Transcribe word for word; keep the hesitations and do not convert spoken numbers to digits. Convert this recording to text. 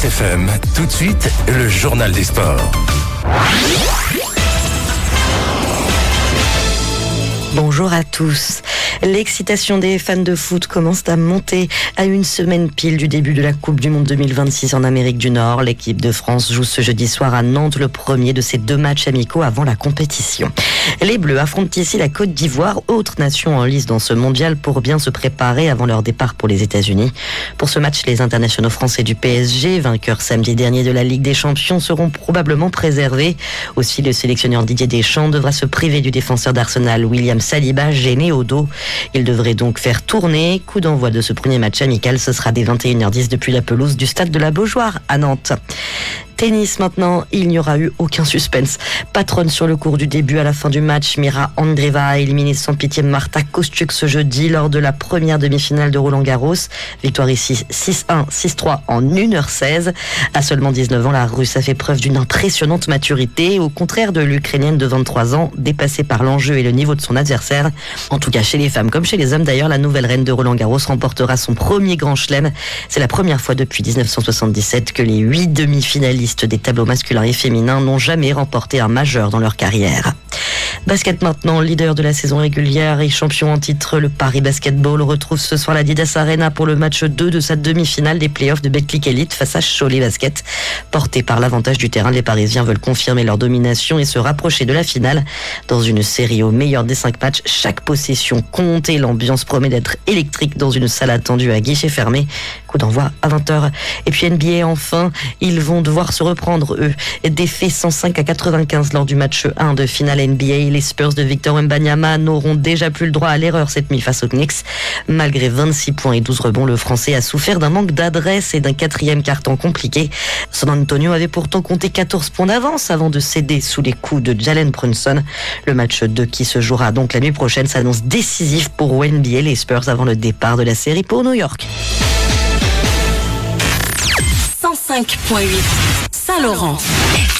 Kiss F M, tout de suite, le journal des sports. Bonjour à tous. L'excitation des fans de foot commence à monter à une semaine pile du début de la Coupe du Monde deux mille vingt-six en Amérique du Nord. L'équipe de France joue ce jeudi soir à Nantes le premier de ses deux matchs amicaux avant la compétition. Les Bleus affrontent ici la Côte d'Ivoire, autre nation en lice dans ce mondial, pour bien se préparer avant leur départ pour les États-Unis. Pour ce match, les internationaux français du P S G, vainqueurs samedi dernier de la Ligue des Champions, seront probablement préservés. Aussi, le sélectionneur Didier Deschamps devra se priver du défenseur d'Arsenal, William Saliba, gêné au dos. Il devrait donc faire tourner. Coup d'envoi de ce premier match amical, ce sera dès vingt et une heures dix depuis la pelouse du stade de la Beaujoire à Nantes. Tennis maintenant, il n'y aura eu aucun suspense. Patronne sur le cours du début à la fin du match, Mira Andreeva a éliminé sans pitié Marta Kostyuk ce jeudi lors de la première demi-finale de Roland-Garros. Victoire ici six un, six trois en une heure seize. À seulement dix-neuf ans, la Russe a fait preuve d'une impressionnante maturité, au contraire de l'Ukrainienne de vingt-trois ans, dépassée par l'enjeu et le niveau de son adversaire. En tout cas, chez les femmes comme chez les hommes d'ailleurs, la nouvelle reine de Roland-Garros remportera son premier grand chelem. C'est la première fois depuis dix-neuf cent soixante-dix-sept que les huit demi-finalistes des tableaux masculins et féminins n'ont jamais remporté un majeur dans leur carrière. Basket maintenant, leader de la saison régulière et champion en titre, le Paris Basketball retrouve ce soir l'Adidas Arena pour le match deux de sa demi-finale des playoffs de Betclic Elite face à Cholet Basket. Portés par l'avantage du terrain, les Parisiens veulent confirmer leur domination et se rapprocher de la finale. Dans une série au meilleur des cinq matchs, chaque possession compte et l'ambiance promet d'être électrique dans une salle attendue à guichet fermé. Coup d'envoi à vingt heures. Et puis N B A enfin, ils vont devoir se reprendre eux. Défaits cent cinq à quatre-vingt-quinze lors du match un de finale N B A. Les Spurs de Victor Wembanyama n'auront déjà plus le droit à l'erreur cette nuit face aux Knicks. Malgré vingt-six points et douze rebonds, le Français a souffert d'un manque d'adresse et d'un quatrième quart-temps compliqué. San Antonio avait pourtant compté quatorze points d'avance avant de céder sous les coups de Jalen Brunson. Le match deux qui se jouera donc la nuit prochaine s'annonce décisif pour N B A, les Spurs avant le départ de la série pour New York. cent cinq virgule huit Saint-Laurent.